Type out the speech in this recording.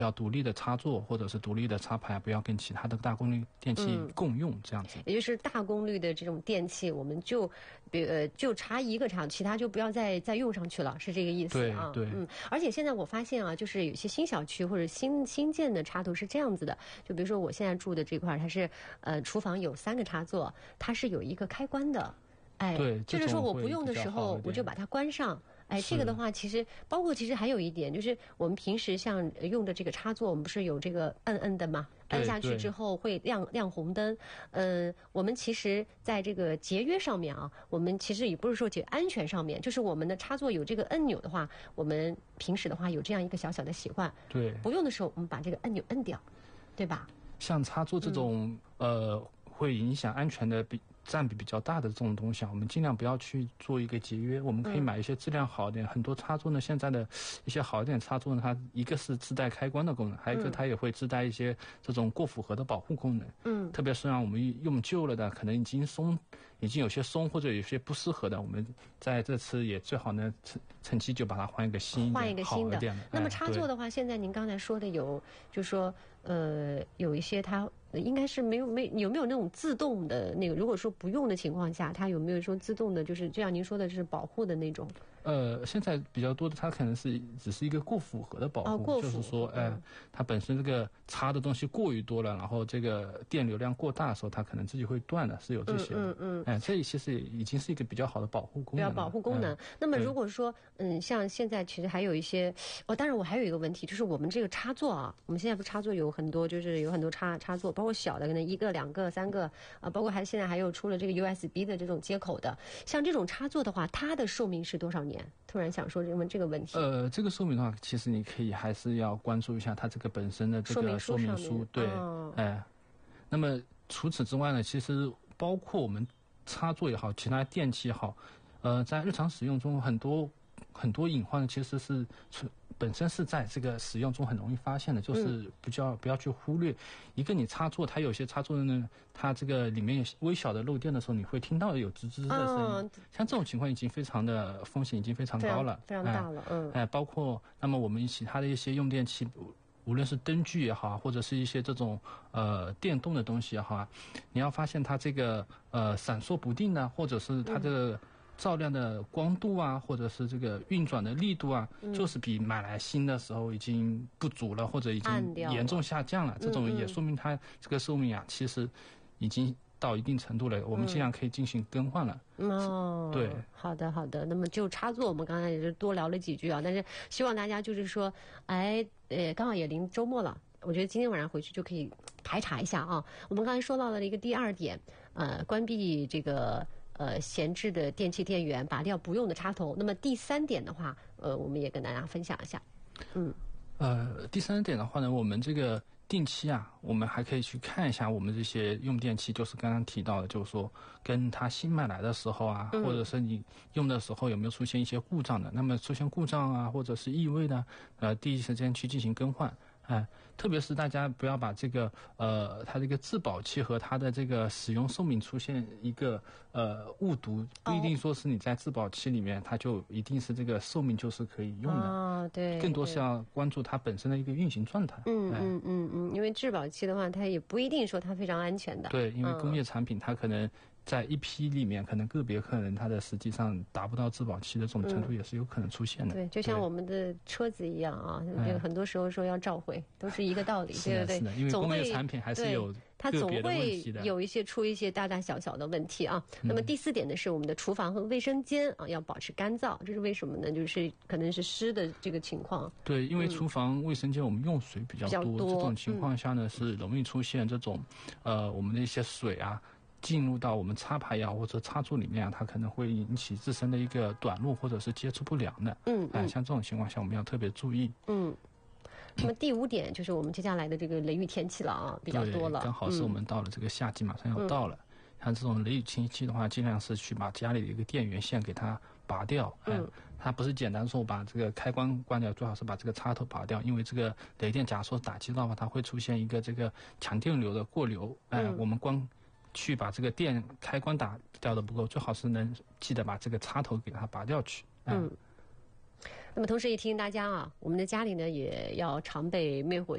要独立的插座或者是独立的插排，不要跟其他的大功率电器共用，这样子。 也就是大功率的这种电器，我们就插一个插，其他就不要再用上去了，是这个意思啊？ 对， 而且现在我发现啊，就是有些新小区或者新建的插头是这样子的，就比如说我现在住的这块，它是厨房有3个插座，它是有一个开关的。哎， 对， 就是说我不用的时候，我就把它关上。哎，这个的话，其实还有一点，就是我们平时像用的这个插座，我们不是有这个摁的嘛？按下去之后会亮红灯。我们其实在这个节约上面啊，我们其实也不是说安全上面，就是我们的插座有这个按钮的话，我们平时的话有这样一个小小的习惯。 对， 不用的时候我们把这个按钮摁掉，对吧？ 像插座这种会影响安全的占比比较大的这种东西啊，我们尽量不要去做一个节约。我们可以买一些质量好一点，很多插座呢，现在的一些好一点插座呢，它一个是自带开关的功能，还有一个它也会自带一些这种过负荷的保护功能。特别是让我们用旧了的，可能已经有些松或者有些不适合的，我们在这次也最好呢趁机就把它换一个新的好一点的。 那么插座的话，现在您刚才说的就是说有一些它应该是有没有那种自动的那个？如果说不用的情况下，它有没有说自动的，就是就像您说的是保护的那种？ 现在比较多的，它可能只是一个过负荷的保护，就是说，它本身这个插的东西过于多了，然后这个电流量过大的时候，它可能自己会断的，是有这些。这其实已经是一个比较好的保护功能。 比较保护功能。那么如果说，像现在其实还有一些，当然我还有一个问题，就是我们这个插座啊，我们现在不插座有很多，就是有很多插座，包括小的可能1个、2个、3个啊，包括现在还有出了这个 USB 的这种接口的，像这种插座的话，它的寿命是多少年？突然想说问这个问题。 这个寿命的话，其实你可以还是要关注一下它这个本身的这个说明书。对，那么除此之外呢，其实包括我们插座也好，其他电器也好，在日常使用中很多隐患其实是本身是在这个使用中很容易发现的，就是不要去忽略。一个你插座，它有些插座呢，它这个里面有微小的漏电的时候，你会听到有吱吱的声音。像这种情况已经非常的风险已经非常高了， 非常大了。 包括那么我们其他的一些用电器，无论是灯具也好，或者是一些这种电动的东西也好啊，你要发现它这个闪烁不定的，或者是它这个照亮的光度啊，或者是这个运转的力度啊，就是比买来新的时候已经不足了，或者已经严重下降了。这种也说明它这个寿命啊，其实已经到一定程度了，我们尽量可以进行更换了。对， 好的。那么就插座，我们刚才也是多聊了几句啊，但是希望大家就是说，刚好也临周末了。我觉得今天晚上回去就可以排查一下啊。我们刚才说到了一个第2点，关闭这个闲置的电器电源，拔掉不用的插头。那么第3点的话，我们也跟大家分享一下。 第3点的话呢，我们这个定期啊，我们还可以去看一下我们这些用电器，就是刚刚提到的，就是说跟它新买来的时候啊，或者是你用的时候有没有出现一些故障的。那么出现故障啊，或者是异味的，第一时间去进行更换。特别是大家不要把这个它这个质保期和它的这个使用寿命出现一个误读，不一定说是你在质保期里面它就一定是这个寿命就是可以用的。 对， 更多是要关注它本身的一个运行状态。 因为质保期的话，它也不一定说它非常安全的。 对，因为工业产品它可能在一批里面，可能个别客人它的实际上达不到质保期的这种程度也是有可能出现的。 对，就像我们的车子一样啊，很多时候说要召回，都是一个道理，对不对？ 因为工业产品还是有它总会有出一些大大小小的问题啊。那么第4点呢，是我们的厨房和卫生间啊要保持干燥，这是为什么呢？就是可能是湿的这个情况。 对，因为厨房、卫生间我们用水比较多，这种情况下呢是容易出现这种我们的一些水啊进入到我们插排呀或者插座里面啊，它可能会引起自身的一个短路或者是接触不良的。像这种情况下我们要特别注意。 那么第5点就是我们接下来的这个雷雨天气了啊，比较多了。 刚好是我们到了这个夏季，马上要到了。像这种雷雨天气的话，尽量是去把家里的一个电源线给它拔掉。它不是简单说把这个开关关掉，最好是把这个插头拔掉，因为这个雷电假如说打击到的话，它会出现一个这个强电流的过流。我们光去把这个电开关打掉的不够，最好是能记得把这个插头给它拔掉去。那么同时也提醒大家啊，我们的家里呢也要常备灭火